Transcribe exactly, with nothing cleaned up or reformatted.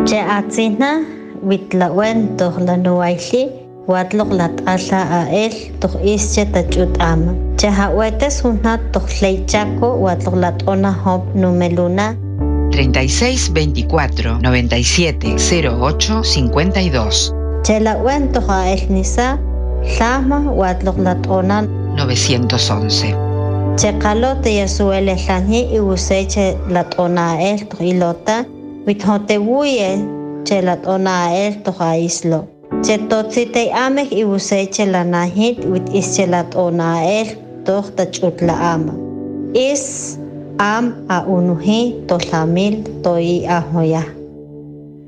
Che atzina witlawen toh la nuaili watlok lat ala a el toh ische tachut ama. Che hawetes hunat toh leichaco watlok lat ona hop numeluna. treinta y seis veinticuatro noventa y siete cero ocho cincuenta y dos. Che la wen toh a el nisa llama watlok lat ona novecientos once. Che kalote yasuele lani y useche lat ona el toh ilota withote wuye che lat ona el toh a islo. Che totsite amek y useche la nahit wit ische lat ona el toh tachut la ama. Is am a unuhi tolamil toi ahoya.